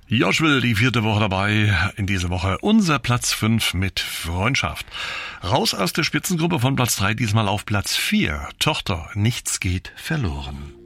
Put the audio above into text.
Joschwil, die 4. Woche dabei. In dieser Woche unser Platz 5 mit Freundschaft. Raus aus der Spitzengruppe von Platz 3, diesmal auf Platz 4. Tochter, nichts geht verloren.